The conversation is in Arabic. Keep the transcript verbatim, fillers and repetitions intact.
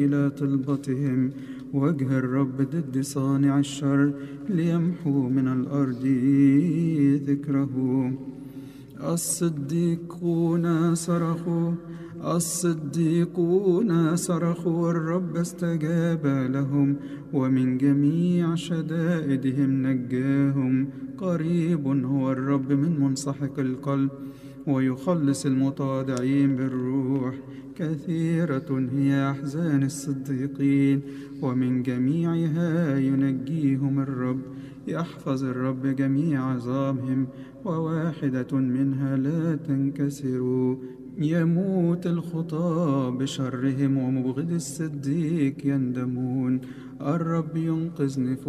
إلى طلبتهم وجه الرب ضد صانع الشر ليمحو من الأرض ذكره. الصديقون صرخوا الصديقون صرخوا والرب استجاب لهم ومن جميع شدائدهم نجاهم. قريب هو الرب من منسحق القلب ويخلص المتواضعين بالروح. كثيرة هي أحزان الصديقين ومن جميعها ينجيهم الرب. يحفظ الرب جميع عظامهم وواحدة منها لا تنكسر. يموت الخطاة بشرهم ومبغض الصديق يندمون. الرب ينقذ نفوسهم